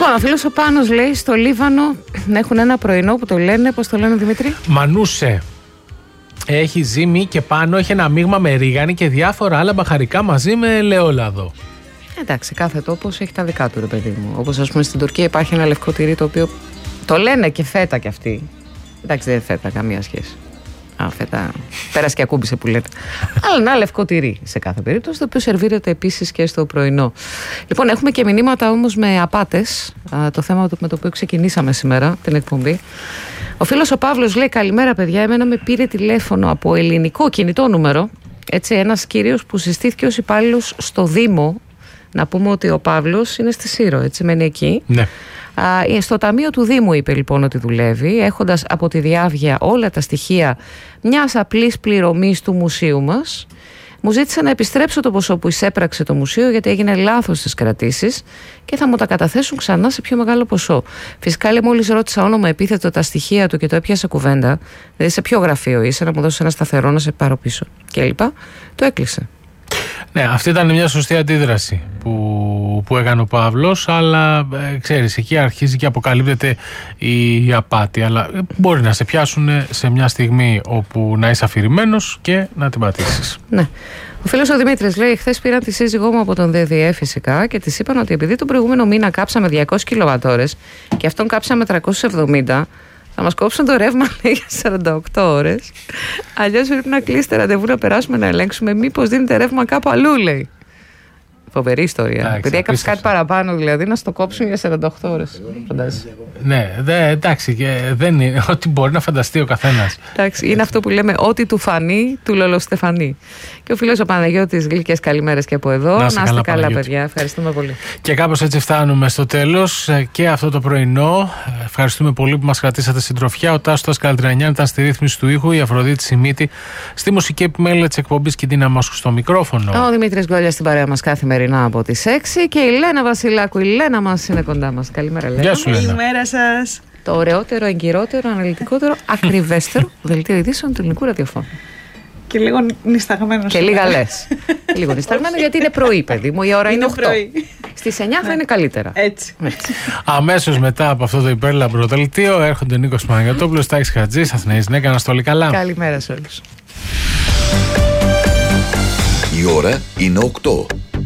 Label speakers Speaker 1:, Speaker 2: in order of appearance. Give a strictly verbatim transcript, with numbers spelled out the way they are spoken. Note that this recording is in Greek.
Speaker 1: Λοιπόν, ο φίλος ο Πάνος λέει στο Λίβανο να έχουν ένα πρωινό που το λένε, πώς το λένε Δημήτρη?
Speaker 2: Μανούσε. Έχει ζύμη και πάνω έχει ένα μείγμα με ρίγανη και διάφορα άλλα μπαχαρικά μαζί με ελαιόλαδο.
Speaker 1: Εντάξει, κάθε τόπος έχει τα δικά του, ρε παιδί μου. Όπως ας πούμε στην Τουρκία υπάρχει ένα λευκό τυρί το οποίο το λένε και φέτα κι αυτοί. Εντάξει, δεν φέτα, καμία σχέση. Α, φέτα. Πέρασε και ακούμπησε που λέτε. Αλλά ένα λευκό τυρί σε κάθε περίπτωση, το οποίο σερβίρεται επίσης και στο πρωινό. Λοιπόν, έχουμε και μηνύματα όμως με απάτες. Α, το θέμα με το οποίο ξεκινήσαμε σήμερα την εκπομπή. Ο φίλος ο Παύλος λέει: καλημέρα, παιδιά. Εμένα με πήρε τηλέφωνο από ελληνικό κινητό νούμερο. Έτσι, ένας κύριος που συστήθηκε ως υπάλληλος στο Δήμο. Να πούμε ότι ο Παύλος είναι στη Σύρο, έτσι, μένει εκεί.
Speaker 2: Ναι.
Speaker 1: Α, στο ταμείο του Δήμου είπε λοιπόν ότι δουλεύει, έχοντας από τη διάβγεια όλα τα στοιχεία μιας απλής πληρωμής του μουσείου μας. Μου ζήτησε να επιστρέψω το ποσό που εισέπραξε το μουσείο, γιατί έγινε λάθος στις κρατήσεις και θα μου τα καταθέσουν ξανά σε πιο μεγάλο ποσό. Φυσικά, λέει, μόλις ρώτησα όνομα, επίθετο, τα στοιχεία του και το έπιασε κουβέντα, δηλαδή σε ποιο γραφείο είσαι, να μου δώσει ένα σταθερό, να σε πάρω πίσω κλπ. Το έκλεισε.
Speaker 2: Ναι, αυτή ήταν μια σωστή αντίδραση που, που έκανε ο Παύλος, αλλά ε, ξέρεις, εκεί αρχίζει και αποκαλύπτεται η απάτη, αλλά μπορεί να σε πιάσουν σε μια στιγμή όπου να είσαι αφηρημένος και να την πατήσεις.
Speaker 1: Ναι. Ο φίλος ο Δημήτρης λέει: χθες πήραν τη σύζυγό μου από τον ΔΔΕ φυσικά και της είπαν ότι επειδή τον προηγούμενο μήνα κάψαμε διακόσιες κιλοβατόρες και αυτόν κάψαμε τριακόσιες εβδομήντα, θα μας κόψουν το ρεύμα, λέει, για σαράντα οκτώ ώρες. Αλλιώς πρέπει να κλείσετε ραντεβού να περάσουμε να ελέγξουμε μήπως δίνετε ρεύμα κάπου αλλού, λέει. Φοβερή ιστορία. Επειδή έκαψε κάτι παραπάνω, δηλαδή, να στο κόψουν για σαράντα οκτώ ώρες. Φαντάζεσαι.
Speaker 2: Ναι, δε, εντάξει, δεν είναι ό,τι μπορεί να φανταστεί ο καθένας.
Speaker 1: Εντάξει, είναι αυτό που λέμε, ό,τι του φανεί, του λολοστεφανεί. Και ο φίλος ο Παναγιώτης, γλυκές καλημέρες και από εδώ. Να είστε καλά, καλά παιδιά. Ευχαριστούμε πολύ.
Speaker 2: Και κάπως έτσι φτάνουμε στο τέλος και αυτό το πρωινό. Ευχαριστούμε πολύ που μας κρατήσατε συντροφιά. Ο Τάσος Καλτρανιάν ήταν στη ρύθμιση του ήχου, η Αφροδίτη Σιμίτη στη μουσική επιμέλεια της εκπομπής και την Αμάσου στο μικρόφωνο.
Speaker 1: Ο Δημήτρης Γκόλιας στην παρέα μας καθημερινά από τις έξι και η Λένα Βασιλάκου. Η Λένα μας είναι κοντά μας. Καλημέρα, Λένα.
Speaker 2: Γεια σου, Λένα.
Speaker 3: Καλημέρα σας.
Speaker 1: Το ωραιότερο, εγκυρότερο, αναλυτικότερο, ακριβέστερο δελτίο ειδήσεων του ελληνικού ραδιοφώνου.
Speaker 3: Και λίγο νησταγμένο.
Speaker 1: Και λίγα λες. λίγο νησταγμένο γιατί είναι πρωί, παιδί μου. Η ώρα είναι, είναι οκτώ. Στις εννιά θα είναι καλύτερα.
Speaker 3: Έτσι.
Speaker 1: Έτσι.
Speaker 2: Αμέσως μετά από αυτό το υπέρλαμπρο δελτίο έρχονται Νίκος Παναγιωτόπουλος, Τάκης Χατζής, Αθηναής Νέκα. Να είστε όλοι καλά.
Speaker 1: Καλημέρα σε όλους.
Speaker 4: Η ώρα είναι οκτώ.